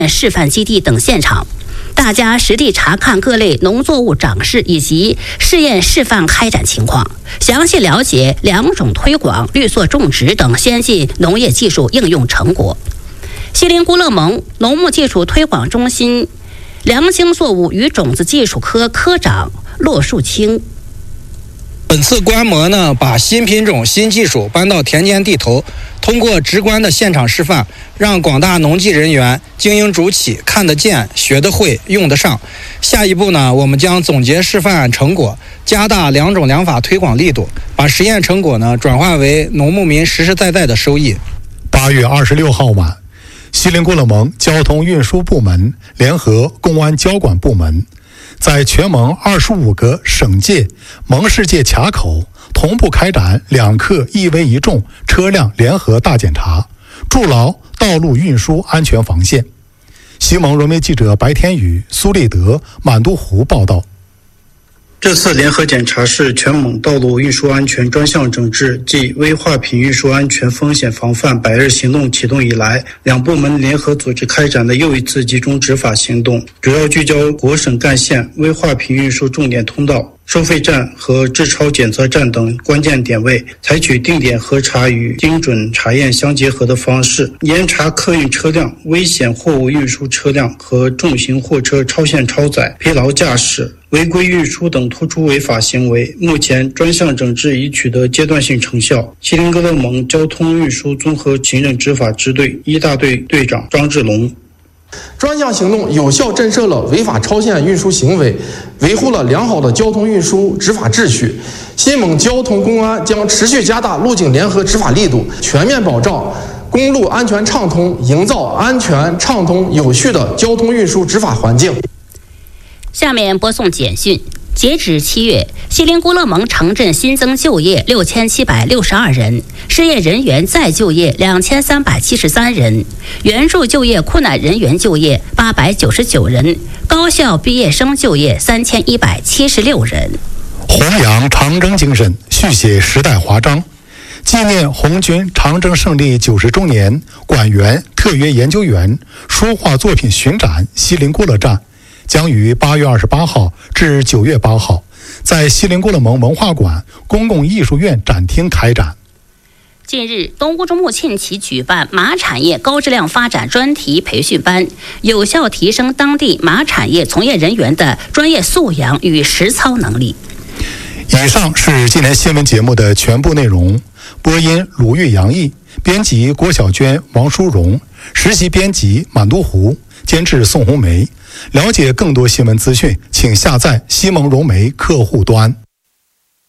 示范基地等现场，大家实地查看各类农作物长势以及试验示范开展情况，详细了解良种推广、绿色种植等先进农业技术应用成果。锡林郭勒盟农牧技术推广中心良经作物与种子技术科科长骆树清。 本次观摩呢，把新品种、新技术搬到田间地头，通过直观的现场示范，让广大农技人员精英主体看得见、学得会、用得上。下一步呢，我们将总结示范成果，加大良种良法推广力度，把实验成果呢转化为农牧民实实在在的收益。 8月26号晚，锡林郭勒盟交通运输部门联合公安交管部门，在全盟25个省界、盟市界卡口同步开展2克1危1重车辆联合大检查，筑牢道路运输安全防线。西盟融媒记者白天宇、苏立德、满都湖报道。 这次联合检查是全盟道路运输安全专项整治暨危化品运输安全风险防范100日行动启动以来，两部门联合组织开展的又一次集中执法行动，主要聚焦国省干线危化品运输重点通道、收费站和质超检测站等关键点位，采取定点核查与精准查验相结合的方式，严查客运车辆、危险货物运输车辆和重型货车超限超载、疲劳驾驶、违规运输等突出违法行为。目前专项整治已取得阶段性成效。锡林郭勒盟交通运输综合行政执法支队1大队队长张志龙。 专项行动有效震慑了违法超限运输行为，维护了良好的交通运输执法秩序。新盟交通公安将持续加大路警联合执法力度，全面保障公路安全畅通，营造安全畅通有序的交通运输执法环境。 下面播送简讯。截止7月，锡林郭勒盟城镇新增就业6762人，失业人员再就业2373人，援助就业困难人员就业899人，高校毕业生就业3176人。 弘扬长征精神，续写时代华章。纪念红军长征胜利90周年，馆员、特约研究员书画作品巡展锡林郭勒站将于8月28号至9月8号在锡林郭勒盟文化馆公共艺术院展厅开展。 近日，东乌中牧沁旗举办马产业高质量发展专题培训班，有效提升当地马产业从业人员的专业素养与实操能力。 以上是今天新闻节目的全部内容。播音鲁豫、杨毅，编辑郭小娟、王淑荣，实习编辑满都湖，监制宋红梅。了解更多新闻资讯，请下载西盟融媒客户端。